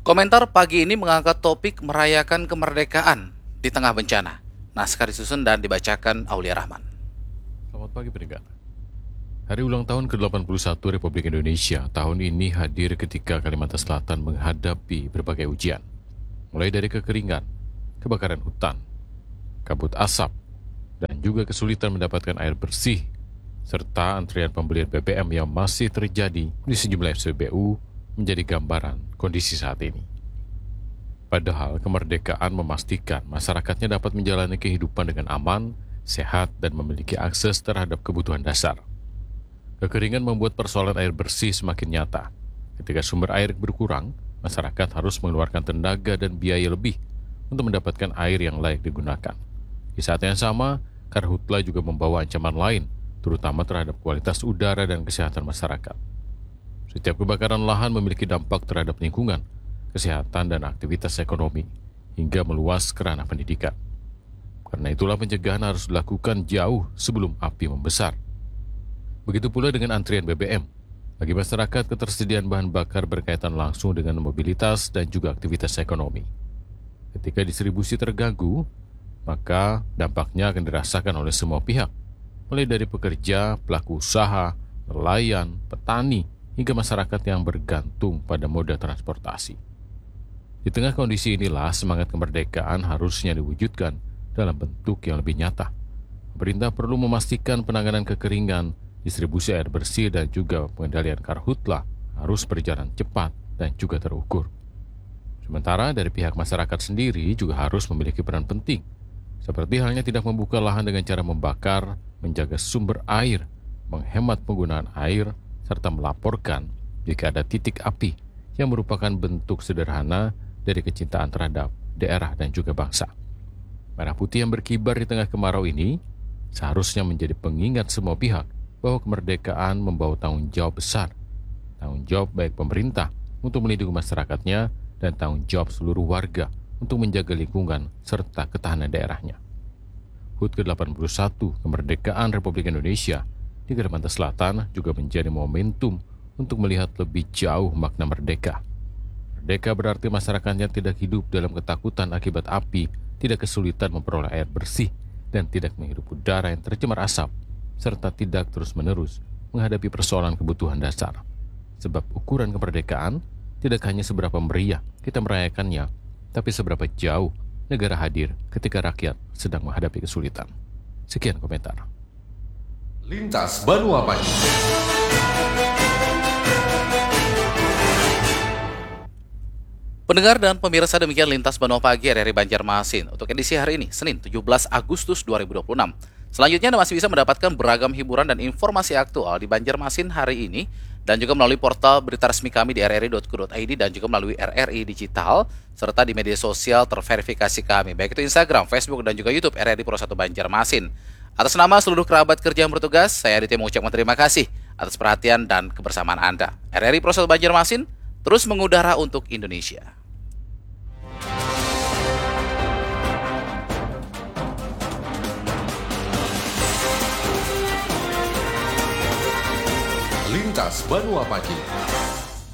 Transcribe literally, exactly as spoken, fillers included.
Komentar pagi ini mengangkat topik merayakan kemerdekaan di tengah bencana. Naskah disusun dan dibacakan Aulia Rahman. Selamat pagi pendengar. Hari ulang tahun ke delapan puluh satu Republik Indonesia tahun ini hadir ketika Kalimantan Selatan menghadapi berbagai ujian. Mulai dari kekeringan, kebakaran hutan, kabut asap, dan juga kesulitan mendapatkan air bersih, serta antrian pembelian B B M yang masih terjadi di sejumlah S P B U menjadi gambaran kondisi saat ini. Padahal kemerdekaan memastikan masyarakatnya dapat menjalani kehidupan dengan aman, sehat, dan memiliki akses terhadap kebutuhan dasar. Kekeringan membuat persoalan air bersih semakin nyata. Ketika sumber air berkurang, masyarakat harus mengeluarkan tenaga dan biaya lebih untuk mendapatkan air yang layak digunakan. Di saat yang sama, karhutla juga membawa ancaman lain, terutama terhadap kualitas udara dan kesehatan masyarakat. Setiap kebakaran lahan memiliki dampak terhadap lingkungan, kesehatan, dan aktivitas ekonomi, hingga meluas ke ranah pendidikan. Karena itulah pencegahan harus dilakukan jauh sebelum api membesar. Begitu pula dengan antrian B B M. Bagi masyarakat, ketersediaan bahan bakar berkaitan langsung dengan mobilitas dan juga aktivitas ekonomi. Ketika distribusi terganggu, maka dampaknya akan dirasakan oleh semua pihak, mulai dari pekerja, pelaku usaha, nelayan, petani, hingga masyarakat yang bergantung pada moda transportasi. Di tengah kondisi inilah semangat kemerdekaan harusnya diwujudkan dalam bentuk yang lebih nyata. Pemerintah perlu memastikan penanganan kekeringan, distribusi air bersih, dan juga pengendalian karhutla harus berjalan cepat dan juga terukur. Sementara dari pihak masyarakat sendiri juga harus memiliki peran penting, seperti halnya tidak membuka lahan dengan cara membakar, menjaga sumber air, menghemat penggunaan air, serta melaporkan jika ada titik api yang merupakan bentuk sederhana dari kecintaan terhadap daerah dan juga bangsa. Merah putih yang berkibar di tengah kemarau ini seharusnya menjadi pengingat semua pihak bahwa kemerdekaan membawa tanggung jawab besar, tanggung jawab baik pemerintah untuk melindungi masyarakatnya dan tanggung jawab seluruh warga untuk menjaga lingkungan serta ketahanan daerahnya. H U T ke delapan puluh satu kemerdekaan Republik Indonesia di Kalimantan Selatan juga menjadi momentum untuk melihat lebih jauh makna merdeka. Merdeka berarti masyarakatnya tidak hidup dalam ketakutan akibat api, tidak kesulitan memperoleh air bersih, dan tidak menghirup udara yang tercemar asap, serta tidak terus-menerus menghadapi persoalan kebutuhan dasar. Sebab ukuran kemerdekaan tidak hanya seberapa meriah kita merayakannya, tapi seberapa jauh negara hadir ketika rakyat sedang menghadapi kesulitan. Sekian komentar. Lintas Banua Pagi. Pendengar dan pemirsa, demikian Lintas Banua Pagi R R I Banjarmasin untuk edisi hari ini, Senin tujuh belas Agustus dua ribu dua puluh enam. Selanjutnya Anda masih bisa mendapatkan beragam hiburan dan informasi aktual di Banjarmasin hari ini, dan juga melalui portal berita resmi kami di r r i dot co dot i d dan juga melalui R R I Digital, serta di media sosial terverifikasi kami, baik itu Instagram, Facebook, dan juga YouTube R R I Pro satu Banjarmasin. Atas nama seluruh kerabat kerja yang bertugas, saya Aditya mengucapkan terima kasih atas perhatian dan kebersamaan Anda. R R I Pro satu Banjarmasin terus mengudara untuk Indonesia. Lintas Banua Pagi.